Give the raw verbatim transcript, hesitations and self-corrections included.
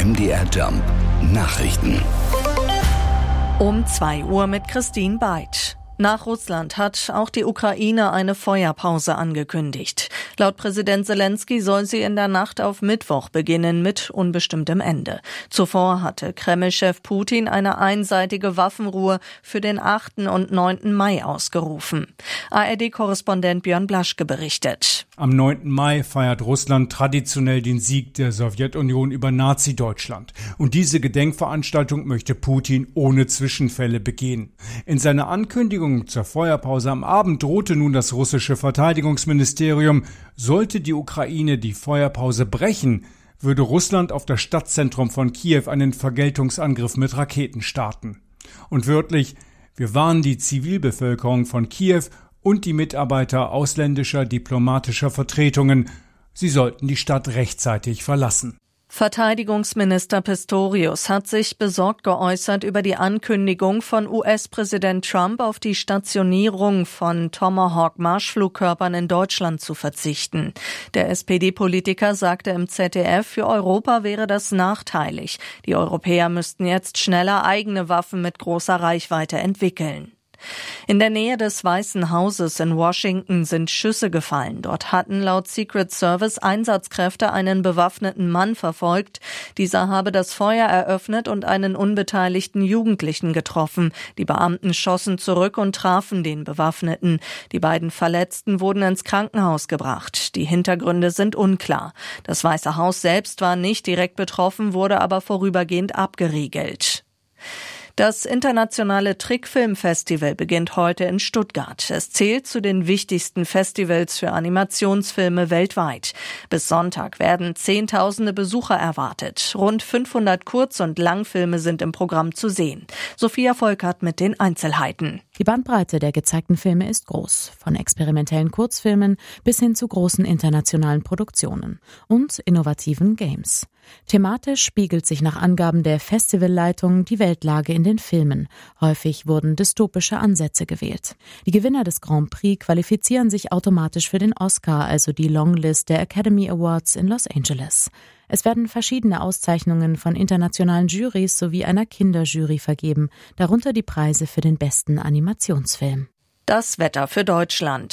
M D R Jump Nachrichten. Um zwei Uhr mit Christine Beid. Nach Russland hat auch die Ukraine eine Feuerpause angekündigt. Laut Präsident Selenskyj soll sie in der Nacht auf Mittwoch beginnen mit unbestimmtem Ende. Zuvor hatte Kreml-Chef Putin eine einseitige Waffenruhe für den achten und neunten Mai ausgerufen. A R D-Korrespondent Björn Blaschke berichtet. Am neunten Mai feiert Russland traditionell den Sieg der Sowjetunion über Nazi-Deutschland. Und diese Gedenkveranstaltung möchte Putin ohne Zwischenfälle begehen. In seiner Ankündigung zur Feuerpause am Abend drohte nun das russische Verteidigungsministerium, sollte die Ukraine die Feuerpause brechen, würde Russland auf das Stadtzentrum von Kiew einen Vergeltungsangriff mit Raketen starten. Und wörtlich, wir warnen die Zivilbevölkerung von Kiew und die Mitarbeiter ausländischer diplomatischer Vertretungen, sie sollten die Stadt rechtzeitig verlassen. Verteidigungsminister Pistorius hat sich besorgt geäußert über die Ankündigung von U S-Präsident Trump, auf die Stationierung von Tomahawk-Marschflugkörpern in Deutschland zu verzichten. Der S P D-Politiker sagte im Z D F, für Europa wäre das nachteilig. Die Europäer müssten jetzt schneller eigene Waffen mit großer Reichweite entwickeln. In der Nähe des Weißen Hauses in Washington sind Schüsse gefallen. Dort hatten laut Secret Service Einsatzkräfte einen bewaffneten Mann verfolgt. Dieser habe das Feuer eröffnet und einen unbeteiligten Jugendlichen getroffen. Die Beamten schossen zurück und trafen den Bewaffneten. Die beiden Verletzten wurden ins Krankenhaus gebracht. Die Hintergründe sind unklar. Das Weiße Haus selbst war nicht direkt betroffen, wurde aber vorübergehend abgeriegelt. Das internationale Trickfilmfestival beginnt heute in Stuttgart. Es zählt zu den wichtigsten Festivals für Animationsfilme weltweit. Bis Sonntag werden Zehntausende Besucher erwartet. Rund fünfhundert Kurz- und Langfilme sind im Programm zu sehen. Sophia Volkert mit den Einzelheiten. Die Bandbreite der gezeigten Filme ist groß, von experimentellen Kurzfilmen bis hin zu großen internationalen Produktionen und innovativen Games. Thematisch spiegelt sich nach Angaben der Festivalleitung die Weltlage in den Filmen. Häufig wurden dystopische Ansätze gewählt. Die Gewinner des Grand Prix qualifizieren sich automatisch für den Oscar, also die Longlist der Academy Awards in Los Angeles. Es werden verschiedene Auszeichnungen von internationalen Jurys sowie einer Kinderjury vergeben, darunter die Preise für den besten Animationsfilm. Das Wetter für Deutschland.